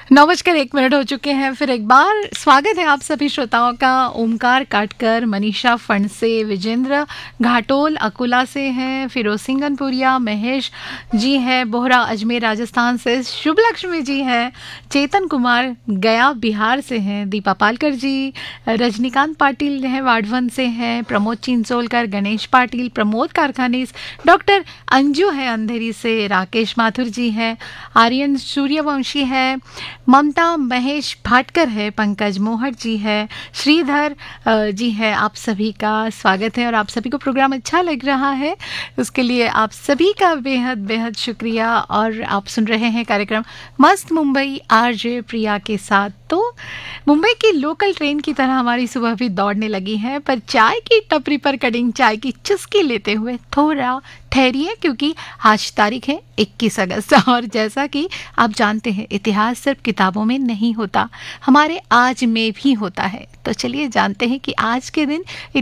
9:01 हो चुके हैं। फिर एक बार स्वागत है आप सभी श्रोताओं का। ओमकार काटकर, मनीषा फंड से, विजेंद्र घाटोल अकुला से हैं, फिरोज सिंगनपुरिया, महेश जी हैं बोहरा अजमेर राजस्थान से, शुभ लक्ष्मी जी हैं, चेतन कुमार गया बिहार से हैं, दीपा पालकर जी, रजनीकांत पाटिल हैं वार्ड 1 से हैं, प्रमोद चिंचोलकर, गणेश पाटिल, प्रमोद कारखानीस, डॉक्टर अंजू है अंधेरी से, राकेश माथुर जी हैं, आर्यन सूर्यवंशी है, ममता महेश भाटकर है, पंकज मोहट जी है, श्रीधर जी है। आप सभी का स्वागत है और आप सभी को प्रोग्राम अच्छा लग रहा है उसके लिए आप सभी का बेहद बेहद शुक्रिया। और आप सुन रहे हैं कार्यक्रम मस्त मुंबई आरजे प्रिया के साथ। तो मुंबई की लोकल ट्रेन की तरह हमारी सुबह भी दौड़ने लगी है, पर चाय की टपरी पर कड़िंग चाय की चुस्की लेते हुए थोड़ा ठहरिए, क्योंकि आज तारीख है 21 अगस्त और जैसा कि आप जानते हैं इतिहास सिर्फ किताबों में नहीं होता, हमारे आज में भी होता है। तो चलिए जानते हैं कि आज के दिन